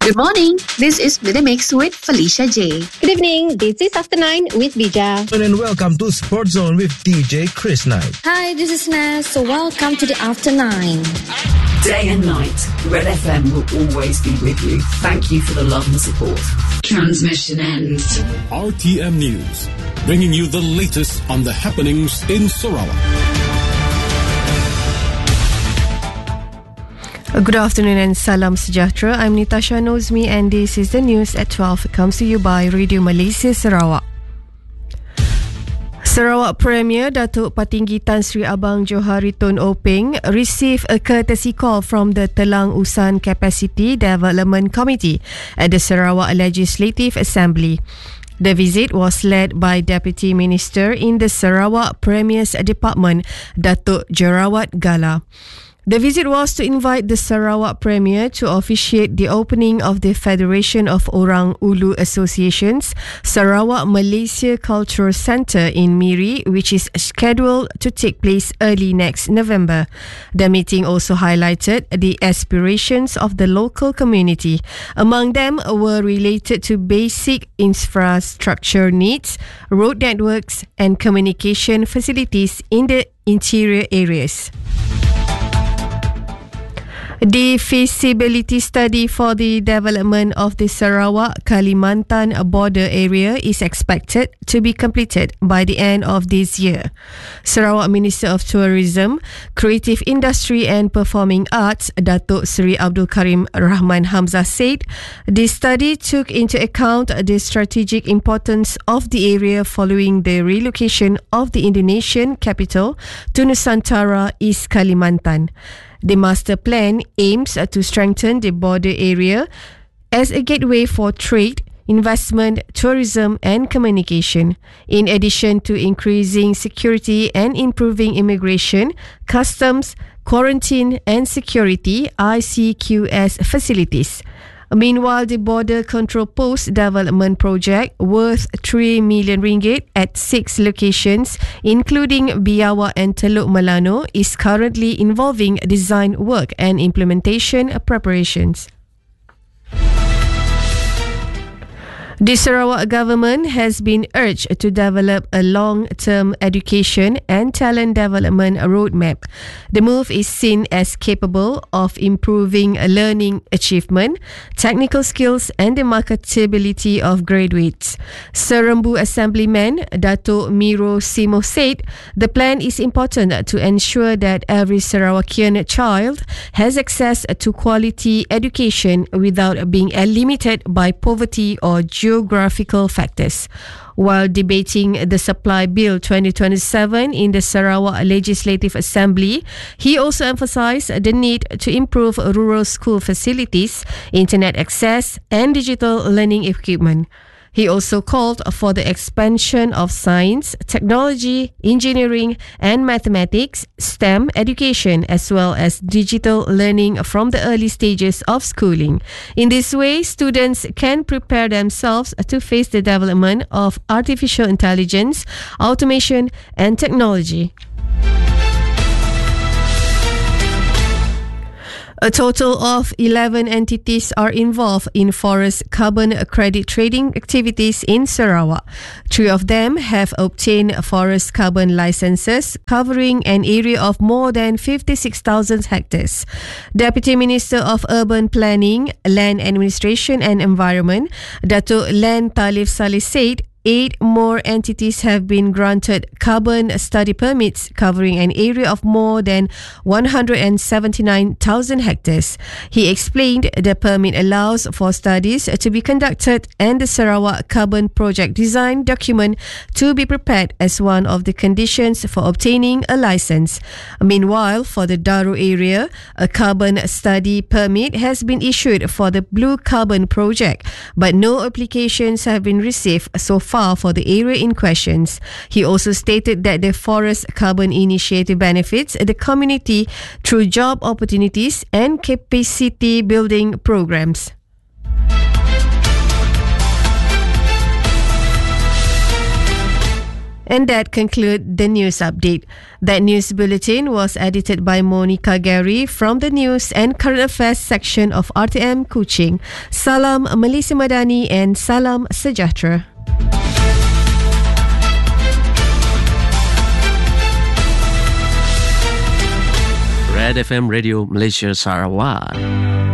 Good morning. This is The Mix with Felicia J. Good evening. This is After 9 with Bija. And welcome to Sport Zone with DJ Chris Knight. Hi, this is Naz. So welcome to the After 9. Day and night, Red FM will always be with you. Thank you for the love and support. Transmission ends. RTM News, bringing you the latest on the happenings in Sarawak. Good afternoon and salam sejahtera. I'm Natasha Nozmi and this is the news at 12. It comes to you by Radio Malaysia Sarawak. Sarawak Premier Datuk Patinggi Tan Sri Abang Johari Tun Openg received a courtesy call from the Telang Usan Capacity Development Committee at the Sarawak Legislative Assembly. The visit was led by Deputy Minister in the Sarawak Premier's Department, Datuk Jerawat Gala. The visit was to invite the Sarawak Premier to officiate the opening of the Federation of Orang Ulu Associations Sarawak Malaysia Cultural Centre in Miri, which is scheduled to take place early next November. The meeting also highlighted the aspirations of the local community. Among them were related to basic infrastructure needs, road networks and communication facilities in the interior areas. The feasibility study for the development of the Sarawak-Kalimantan border area is expected to be completed by the end of this year. Sarawak Minister of Tourism, Creative Industry and Performing Arts, Datuk Seri Abdul Karim Rahman Hamzah said the study took into account the strategic importance of the area following the relocation of the Indonesian capital to Nusantara, East Kalimantan. The master plan aims to strengthen the border area as a gateway for trade, investment, tourism and communication. In addition to increasing security and improving immigration, customs, quarantine and security ICQS facilities. Meanwhile, the Border Control Post Development Project, worth RM3 million at 6 locations, including Biawak and Teluk Melano, is currently involving design work and implementation preparations. The Sarawak government has been urged to develop a long-term education and talent development roadmap. The move is seen as capable of improving learning achievement, technical skills and the marketability of graduates. Serembu Assemblyman Dato' Miro Simo said the plan is important to ensure that every Sarawakian child has access to quality education without being limited by poverty or geographical factors. While debating the Supply Bill 2027 in the Sarawak Legislative Assembly, he also emphasised the need to improve rural school facilities, internet access and digital learning equipment. He also called for the expansion of science, technology, engineering and mathematics, STEM education as well as digital learning from the early stages of schooling. In this way, students can prepare themselves to face the development of artificial intelligence, automation and technology. A total of 11 entities are involved in forest carbon credit trading activities in Sarawak. 3 of them have obtained forest carbon licenses covering an area of more than 56,000 hectares. Deputy Minister of Urban Planning, Land Administration and Environment, Datuk Len Talif Saleh said 8 more entities have been granted carbon study permits covering an area of more than 179,000 hectares. He explained the permit allows for studies to be conducted and the Sarawak Carbon Project Design document to be prepared as one of the conditions for obtaining a license. Meanwhile, for the Daru area, a carbon study permit has been issued for the Blue Carbon Project, but no applications have been received so far for the area in questions. He also stated that the Forest Carbon Initiative benefits the community through job opportunities and capacity building programs. And that concludes the news update. That news bulletin was edited by Monica Gary from the News and Current Affairs section of RTM Kuching. Salam Malaysia Madani and Salam Sejahtera. Red FM Radio Malaysia Sarawak.